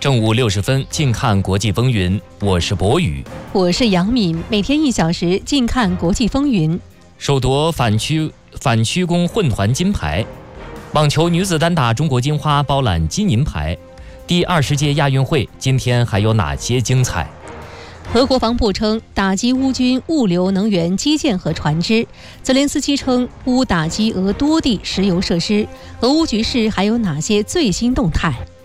正午60分，近看国际风云，我是博宇， 我是杨敏，每天1小时，近看国际风云。 首夺反曲弓混团金牌，网球女子单打中国金花包揽金银牌。第20届亚运会今天还有哪些精彩？ 俄国防部称打击乌军物流、能源、基建和船只。泽连斯基称乌打击俄多地石油设施。俄乌局势还有哪些最新动态？